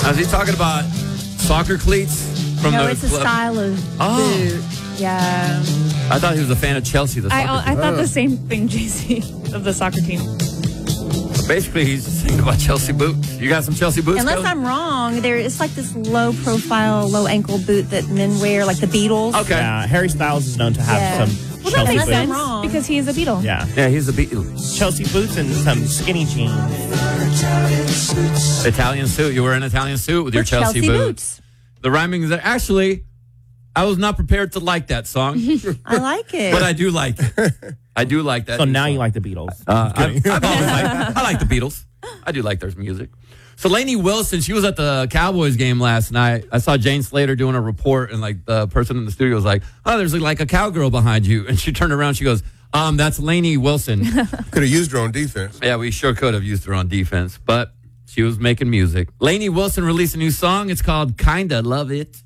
Is he talking about soccer cleats from No, the it's a club? style of boot. Yeah. I thought he was a fan of Chelsea. The soccer I thought the same thing, JC, of the soccer team. Basically, he's just thinking about Chelsea boots. You got some Chelsea boots? Unless Kelly? I'm wrong, it's like this low profile, low ankle boot that men wear, like the Beatles. Okay. Yeah, Harry Styles is known to have Yeah. some Well, that Chelsea makes boots. sense wrong. because he is a Beatle. Yeah. Yeah, he's a Beatle. Chelsea boots and some skinny jeans. Italian suit. You were in an Italian suit with your With Chelsea, Chelsea boots. The rhyming is actually, I was not prepared to like that song, I like it. but I do like it. I do like that. So now you like the Beatles. I've always I like the Beatles. I do like their music. So Lainey Wilson, she was at the Cowboys game last night. I saw Jane Slater doing a report, and like the person in the studio was like, "Oh, there's like a cowgirl behind you," and she turned around. She goes, "That's Lainey Wilson." Could have used her on defense. Yeah, we sure could have used her on defense, but she was making music. Lainey Wilson released a new song. It's called "Kinda Love It."